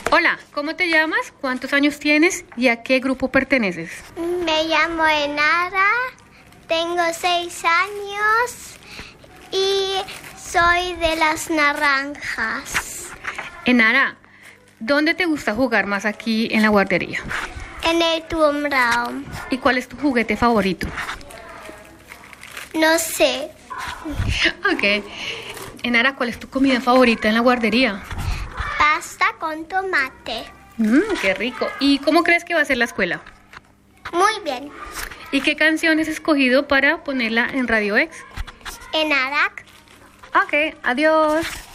Hola, ¿cómo te llamas? ¿Cuántos años tienes? ¿Y a qué grupo perteneces? Me llamo Enara, tengo 6 años y soy de las naranjas. Enara, ¿dónde te gusta jugar más aquí en la guardería? En el Toon Realm. ¿Y cuál es tu juguete favorito? No sé. Ok. Enara, ¿cuál es tu comida favorita en la guardería? Pasta con tomate. Qué rico. ¿Y cómo crees que va a ser la escuela? Muy bien. ¿Y qué canción has escogido para ponerla en Radio X? Enara. Ok, adiós.